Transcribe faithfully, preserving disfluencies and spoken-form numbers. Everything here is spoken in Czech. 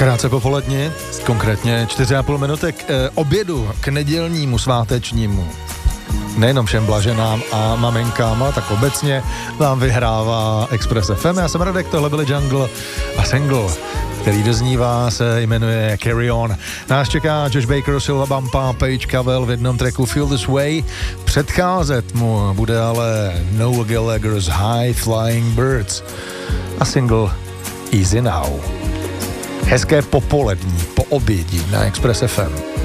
Krátce popolední, konkrétně čtyři a půl minutek k obědu, k nedělnímu svátečnímu. Nejenom všem blaženám a maminkám, ale tak obecně vám vyhrává Express F M. Já jsem Radek, tohle byli Jungle a single, který doznívá, se jmenuje Carry On. Nás čeká Josh Baker, Silva Bumpa, Page Cavell v jednom tracku Feel This Way. Předcházet mu bude ale Noel Gallagher's High Flying Birds a single Easy Now. Hezké popolední, po obědí na Express F M.